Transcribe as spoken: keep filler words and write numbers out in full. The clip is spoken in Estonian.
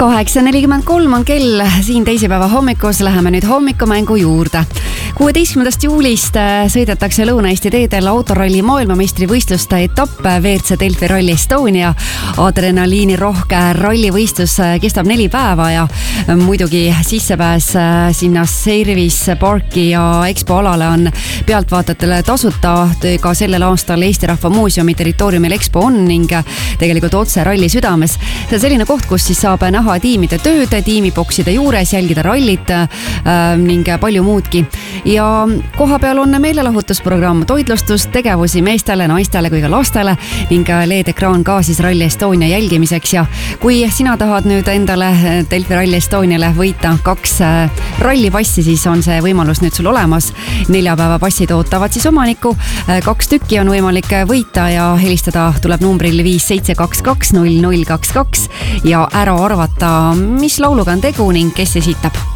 kaheksa nelikümmend kolm on kell, siin teisipäeva hommikus läheme nüüd hommikumängu juurde. kuueteistkümnendast juulist sõidetakse Lõuna-Eesti teedel autoralli maailmameistrivõistluste etapp W R C Delfi Rally Estonia. Adrenaliinirohke rallivõistlus kestab neli päeva ja muidugi sissepääs sinna Service Parki ja Expo alale on pealtvaatajatele tasuta. Ka sellel aastal Eesti Rahva Muuseumi territooriumil Expo on ning tegelikult otse ralli südames. See on selline koht, kus siis saab näha tiimide tööd, tiimibokside juures, jälgida rallit äh, ning palju muudki. Ja koha peal on meelelahutusprogramm, toitlustus, tegevusi meestele, naistele kui ka lastele ning L E D-ekraan ka siis Rally Estonia jälgimiseks. Ja kui sina tahad nüüd endale Delfi Rally Estoniale võita kaks rallipassi, siis on see võimalus nüüd sul olemas. Neljapäeva passid ootavad siis omanikku. Kaks tükki on võimalik võita ja helistada tuleb numbril viis seitse kaks kaks null null kaks kaks ja ära arvata, mis lauluga on tegu ning kes esitab.